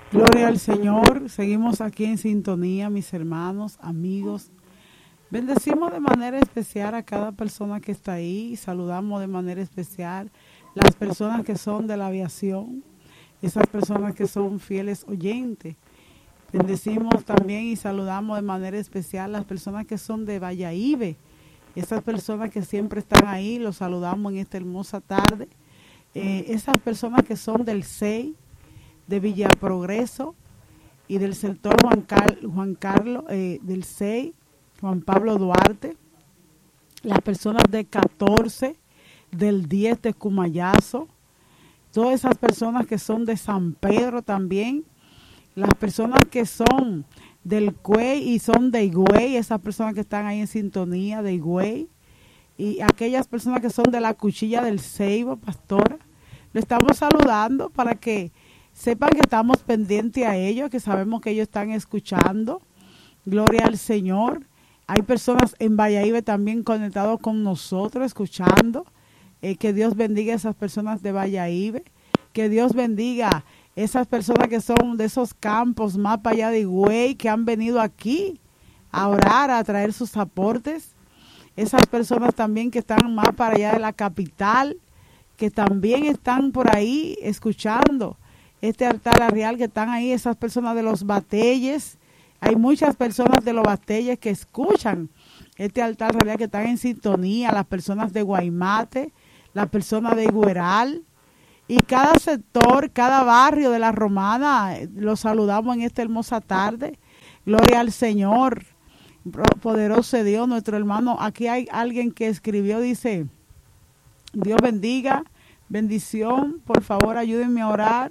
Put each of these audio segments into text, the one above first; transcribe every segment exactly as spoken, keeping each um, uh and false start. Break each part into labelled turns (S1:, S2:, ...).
S1: Gloria al Señor. Seguimos aquí en sintonía, mis hermanos, amigos. Bendecimos de manera especial a cada persona que está ahí. Saludamos de manera especial las personas que son de la aviación, esas personas que son fieles oyentes. Bendecimos también y saludamos de manera especial las personas que son de Valladolid, esas personas que siempre están ahí. Los saludamos en esta hermosa tarde. Eh, esas personas que son del C E I, de Villa Progreso y del sector Juan, Car Juan Carlos, eh, del C E I, Juan Pablo Duarte, las personas de catorce, del diez de Cumayazo, todas esas personas que son de San Pedro también, las personas que son del Cuey y son de Higüey, esas personas que están ahí en sintonía de Higüey, y aquellas personas que son de la Cuchilla del Ceibo, pastora, le estamos saludando para que sepan que estamos pendientes a ellos, que sabemos que ellos están escuchando. Gloria al Señor. Hay personas en Valladolid también conectados con nosotros, escuchando. Eh, que Dios bendiga a esas personas de Valladolid. Que Dios bendiga esas personas que son de esos campos más para allá de Higüey, que han venido aquí a orar, a traer sus aportes. Esas personas también que están más para allá de la capital, que también están por ahí escuchando este altar real, que están ahí, esas personas de los Batelles. Hay muchas personas de los Batelles que escuchan este altar real, que están en sintonía, las personas de Guaymate, las personas de Igueral, y cada sector, cada barrio de la Romana, los saludamos en esta hermosa tarde. Gloria al Señor, poderoso Dios, nuestro hermano. Aquí hay alguien que escribió, dice: Dios bendiga, bendición, por favor ayúdenme a orar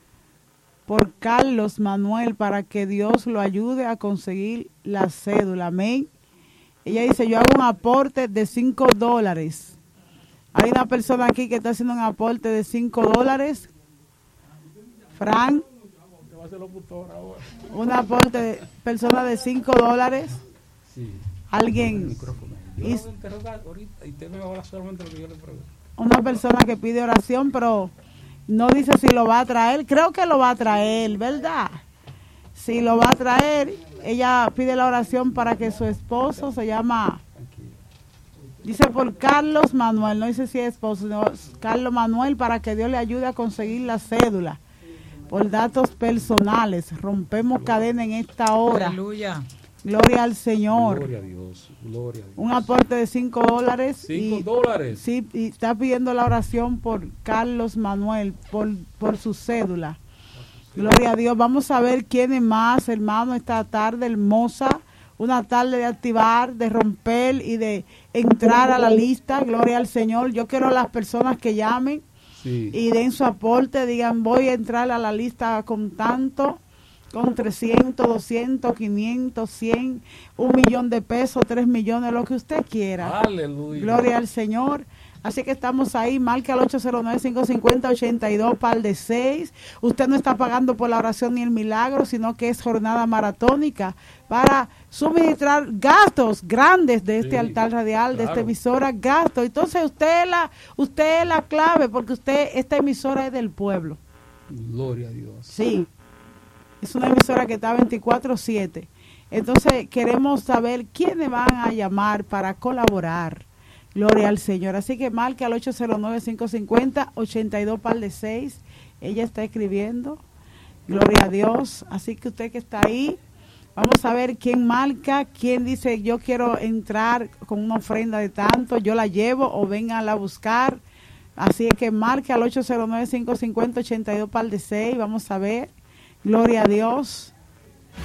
S1: por Carlos Manuel para que Dios lo ayude a conseguir la cédula. Amén. Ella dice: yo hago un aporte de cinco dólares. Hay una persona aquí que está haciendo un aporte de cinco dólares. Frank, un aporte de persona de cinco dólares. Alguien, una persona que pide oración, pero no dice si lo va a traer. Creo que lo va a traer, ¿verdad? Si lo va a traer, ella pide la oración para que su esposo, se llama, dice por Carlos Manuel, no dice si es esposo, sino Carlos Manuel, para que Dios le ayude a conseguir la cédula por datos personales. Rompemos cadena en esta hora.
S2: Aleluya.
S1: Gloria al Señor.
S3: Gloria a Dios, gloria a Dios.
S1: Un aporte de cinco dólares.
S3: Cinco
S1: y,
S3: dólares.
S1: Sí, y está pidiendo la oración por Carlos Manuel, por, por su cédula. Gloria a Dios. Vamos a ver quiénes más, hermano, esta tarde hermosa. Una tarde de activar, de romper y de entrar a la lista. Gloria al Señor. Yo quiero a las personas que llamen, sí, y den su aporte, digan: voy a entrar a la lista con tanto, con trescientos, doscientos, quinientos, cien, un millón de pesos, tres millones, lo que usted quiera.
S3: Aleluya.
S1: Gloria al Señor. Así que estamos ahí, marca al ocho cero nueve, cinco cinco cero, ocho dos, par de seis. Usted no está pagando por la oración ni el milagro, sino que es jornada maratónica para suministrar gastos grandes de este, sí, altar radial, claro, de esta emisora, gastos. Entonces usted es la, usted es la clave, porque usted, esta emisora es del pueblo.
S3: Gloria a Dios.
S1: Sí. Es una emisora que está veinticuatro siete. Entonces queremos saber quiénes van a llamar para colaborar. Gloria al Señor. Así que marque al ocho cero nueve, cinco cinco cero, ocho dos, par de seis. Ella está escribiendo. Gloria a Dios. Así que usted que está ahí, vamos a ver quién marca, quién dice: yo quiero entrar con una ofrenda de tanto, yo la llevo, o vengan a buscar. Así que marque al ocho cero nueve, cinco cinco cero, ocho dos, par de seis. Vamos a ver. Gloria a Dios.